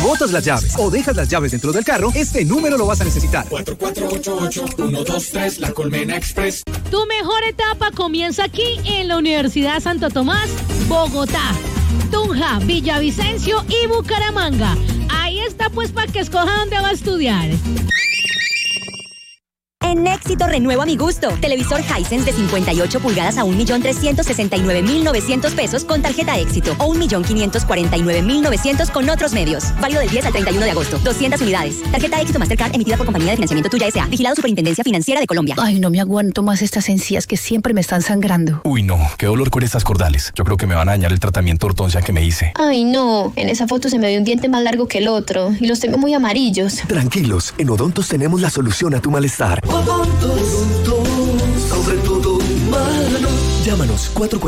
botas las llaves o dejas las llaves dentro del carro, este número lo vas a necesitar. 4488-123 La Colmena Express. Tu mejor etapa comienza aquí en la Universidad Santo Tomás, Bogotá, Tunja, Villavicencio y Bucaramanga. Ahí está pues para que escoja dónde va a estudiar. En Éxito renuevo a mi gusto. Televisor Hisense de 58 pulgadas a 1.369.900 pesos con tarjeta Éxito o 1.549.900 con otros medios. Válido del 10 al 31 de agosto. 200 unidades. Tarjeta Éxito Mastercard emitida por Compañía de Financiamiento Tuya S.A. Vigilado Superintendencia Financiera de Colombia. Ay, no me aguanto más estas encías que siempre me están sangrando. Uy, no. Qué dolor con estas cordales. Yo creo que me van a dañar el tratamiento ortodoncia que me hice. Ay, no. En esa foto se me ve un diente más largo que el otro y los tengo muy amarillos. Tranquilos. En Odontos tenemos la solución a tu malestar. Sobre todo humano. Llámanos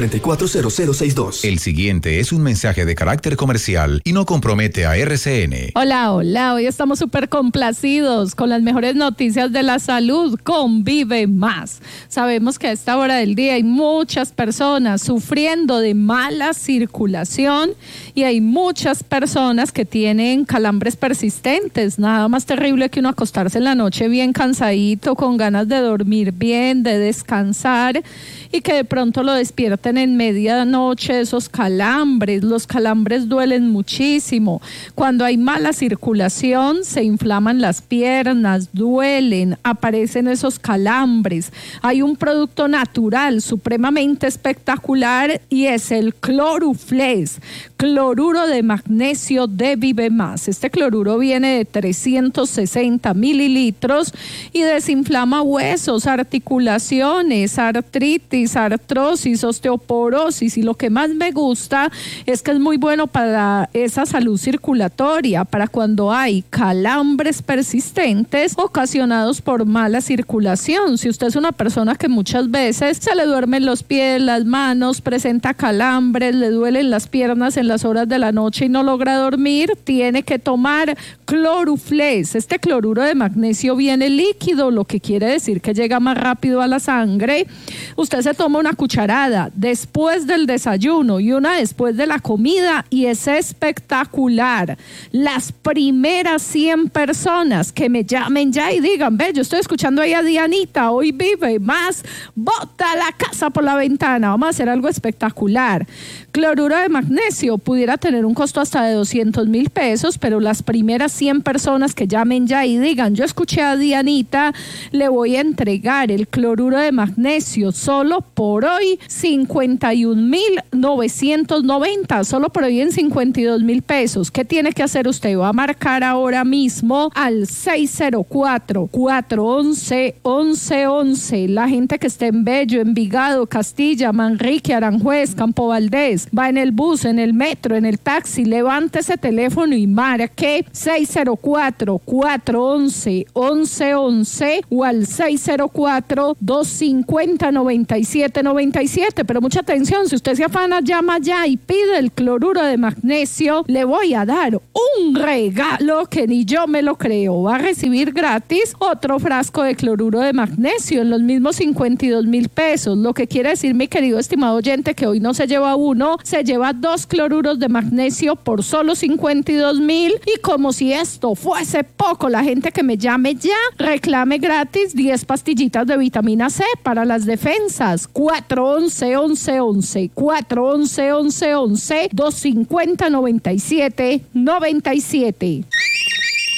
444-0062. El siguiente es un mensaje de carácter comercial y no compromete a RCN. Hola, hoy estamos súper complacidos con las mejores noticias de la salud con Vive Más. Sabemos que a esta hora del día hay muchas personas sufriendo de mala circulación y hay muchas personas que tienen calambres persistentes. Nada más terrible que uno acostarse en la noche bien cansadito, con ganas de dormir bien, de descansar y que de pronto lo despierten en medianoche esos calambres. Los calambres duelen muchísimo. Cuando hay mala circulación se inflaman las piernas, duelen, aparecen esos calambres. Hay un producto natural supremamente espectacular y es el Cloruflex, cloruro de magnesio de Vive Más. Este cloruro viene de 360 mililitros y desinflama huesos, articulaciones, artritis, artrosis, osteoporosis, y lo que más me gusta es que es muy bueno para esa salud circulatoria, para cuando hay calambres persistentes ocasionados por mala circulación. Si usted es una persona que muchas veces se le duermen los pies, las manos, presenta calambres, le duelen las piernas en las horas de la noche y no logra dormir, tiene que tomar Cloruflex. Este cloruro de magnesio viene líquido, lo que quiere decir que llega más rápido a la sangre. Usted se toma una cucharada después del desayuno y una después de la comida y es espectacular. Las primeras 100 personas que me llamen ya y digan, ve, yo estoy escuchando ahí a Dianita, hoy Vive Más, bota la casa por la ventana, vamos a hacer algo espectacular. Cloruro de magnesio pudiera tener un costo hasta de 200,000 pesos, pero las primeras 100 personas que llamen ya y digan, yo escuché a Dianita, le voy a entregar el cloruro de magnesio solo por hoy 51,990, solo por hoy en 52,000 pesos. ¿Qué tiene que hacer usted? Va a marcar ahora mismo al 604-411-1111. La gente que esté en Bello, Envigado, Castilla, Manrique, Aranjuez, Campo Valdés, va en el bus, en el metro, en el taxi, levante ese teléfono y marque 604-411-1111 o al 604-250-9797. Pero mucha atención, si usted se afana, llama ya y pide el cloruro de magnesio, le voy a dar un regalo que ni yo me lo creo. Va a recibir gratis otro frasco de cloruro de magnesio en los mismos 52,000 pesos, lo que quiere decir, mi querido estimado oyente, que hoy no se lleva uno, se lleva 2 cloruros de magnesio por solo 52,000. Y como si esto fuese poco, la gente que me llame ya, reclame gratis 10 pastillitas de vitamina C para las defensas. 411-1111, 411-1111, 250-9797.